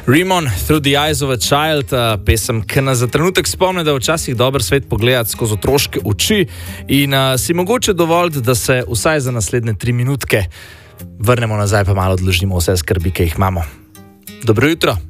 Rimon, Through the Eyes of a Child, pesem, ki nas za trenutek spomne, da je včasih dober svet pogledati skozi otroške oči in si mogoče dovoliti, da se vsaj za naslednje 3 minutke vrnemo nazaj, pa malo odložimo vse skrbi, ki jih imamo. Dobro jutro.